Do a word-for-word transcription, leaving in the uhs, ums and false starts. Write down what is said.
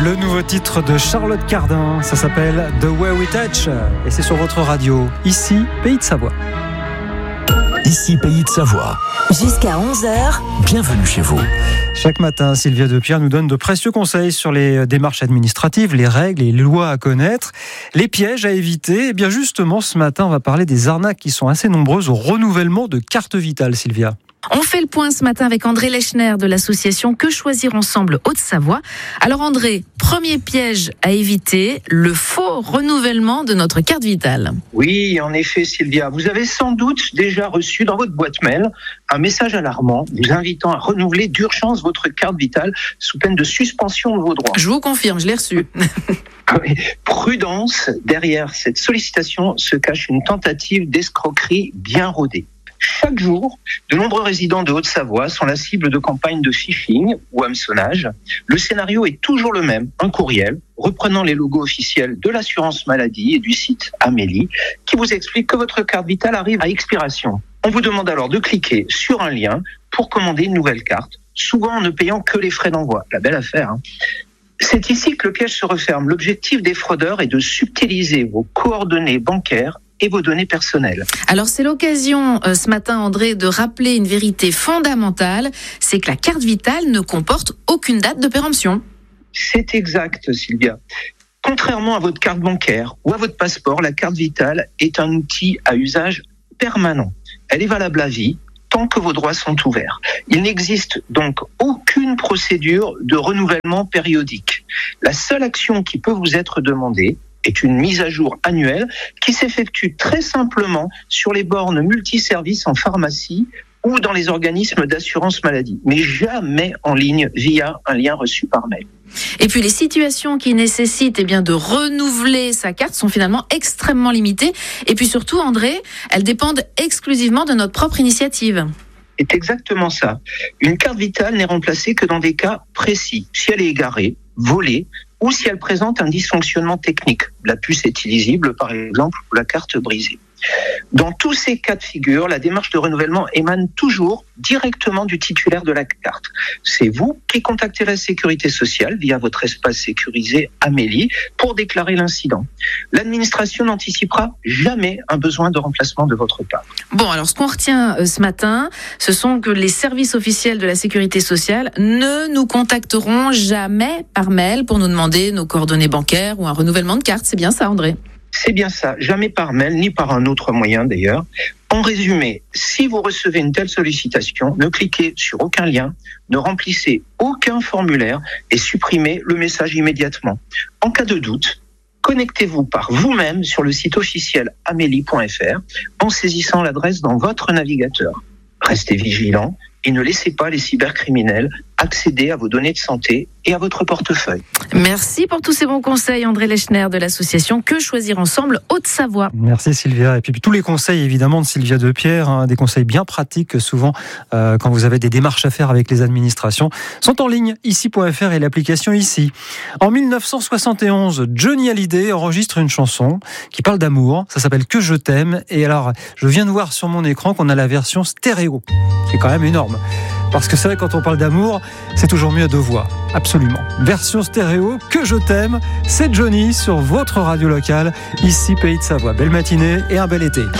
Le nouveau titre de Charlotte Cardin, ça s'appelle The Way We Touch et c'est sur votre radio, ici Pays de Savoie. Ici Pays de Savoie. Jusqu'à onze heures. Bienvenue chez vous. Chaque matin, Sylvia Depierre nous donne de précieux conseils sur les démarches administratives, les règles et les lois à connaître, les pièges à éviter. Et bien justement, ce matin, on va parler des arnaques qui sont assez nombreuses au renouvellement de carte vitale, Sylvia. On fait le point ce matin avec André Lechner de l'association Que Choisir Ensemble Haute-Savoie. Alors André, premier piège à éviter, le faux renouvellement de notre carte vitale. Oui, en effet Sylvia, vous avez sans doute déjà reçu dans votre boîte mail un message alarmant vous invitant à renouveler d'urgence votre carte vitale sous peine de suspension de vos droits. Je vous confirme, je l'ai reçu. Prudence, derrière cette sollicitation se cache une tentative d'escroquerie bien rodée. Chaque jour, de nombreux résidents de Haute-Savoie sont la cible de campagnes de phishing ou hameçonnage. Le scénario est toujours le même, un courriel reprenant les logos officiels de l'assurance maladie et du site Amélie qui vous explique que votre carte vitale arrive à expiration. On vous demande alors de cliquer sur un lien pour commander une nouvelle carte, souvent en ne payant que les frais d'envoi. La belle affaire, hein. C'est ici que le piège se referme. L'objectif des fraudeurs est de subtiliser vos coordonnées bancaires et vos données personnelles. Alors c'est l'occasion euh, ce matin André de rappeler une vérité fondamentale, c'est que la carte vitale ne comporte aucune date de péremption. C'est exact Sylvia. Contrairement à votre carte bancaire ou à votre passeport, la carte vitale est un outil à usage permanent. Elle est valable à vie tant que vos droits sont ouverts. Il n'existe donc aucune procédure de renouvellement périodique. La seule action qui peut vous être demandée est une mise à jour annuelle qui s'effectue très simplement sur les bornes multiservices en pharmacie ou dans les organismes d'assurance maladie, mais jamais en ligne via un lien reçu par mail. Et puis les situations qui nécessitent eh bien, de renouveler sa carte sont finalement extrêmement limitées. Et puis surtout, André, elles dépendent exclusivement de notre propre initiative. C'est exactement ça. Une carte vitale n'est remplacée que dans des cas précis. Si elle est égarée, volée, ou si elle présente un dysfonctionnement technique. La puce est illisible, par exemple, ou la carte brisée. Dans tous ces cas de figure, la démarche de renouvellement émane toujours directement du titulaire de la carte. C'est vous qui contactez la sécurité sociale via votre espace sécurisé Amélie pour déclarer l'incident. L'administration n'anticipera jamais un besoin de remplacement de votre part. Bon, alors ce qu'on retient euh, ce matin, ce sont que les services officiels de la sécurité sociale ne nous contacteront jamais par mail pour nous demander nos coordonnées bancaires ou un renouvellement de carte. C'est bien ça, André ? C'est bien ça, jamais par mail, ni par un autre moyen d'ailleurs. En résumé, si vous recevez une telle sollicitation, ne cliquez sur aucun lien, ne remplissez aucun formulaire et supprimez le message immédiatement. En cas de doute, connectez-vous par vous-même sur le site officiel amélie point f r en saisissant l'adresse dans votre navigateur. Restez vigilants et ne laissez pas les cybercriminels accéder à vos données de santé et à votre portefeuille. Merci pour tous ces bons conseils, André Lechner de l'association Que Choisir Ensemble Haute-Savoie. Merci Sylvia. Et puis tous les conseils évidemment de Sylvia Depierre, hein, des conseils bien pratiques souvent euh, quand vous avez des démarches à faire avec les administrations, sont en ligne ici point f r et l'application Ici. En dix-neuf cent soixante et onze, Johnny Hallyday enregistre une chanson qui parle d'amour. Ça s'appelle Que je t'aime. Et alors, je viens de voir sur mon écran qu'on a la version stéréo. C'est quand même énorme. Parce que c'est vrai, quand on parle d'amour, c'est toujours mieux à deux voix. Absolument. Version stéréo, Que je t'aime, c'est Johnny sur votre radio locale, ici Pays de Savoie. Belle matinée et un bel été.